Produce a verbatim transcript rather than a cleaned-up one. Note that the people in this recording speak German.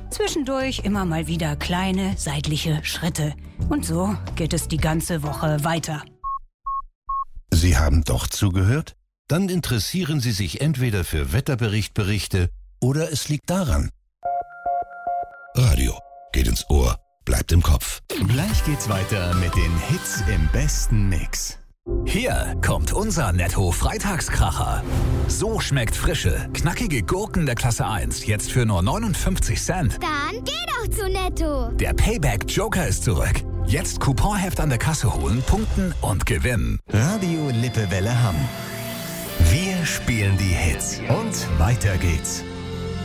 Zwischendurch immer mal wieder kleine seitliche Schritte. Und so geht es die ganze Woche weiter. Sie haben doch zugehört? Dann interessieren Sie sich entweder für Wetterberichtberichte oder es liegt daran. Radio geht ins Ohr, bleibt im Kopf. Gleich geht's weiter mit den Hits im besten Mix. Hier kommt unser Netto-Freitagskracher. So schmeckt frische, knackige Gurken der Klasse eins jetzt für nur neunundfünfzig Cent. Dann geh doch zu Netto. Der Payback-Joker ist zurück. Jetzt Couponheft an der Kasse holen, punkten und gewinnen. Radio Lippewelle Hamm. Wir spielen die Hits und weiter geht's.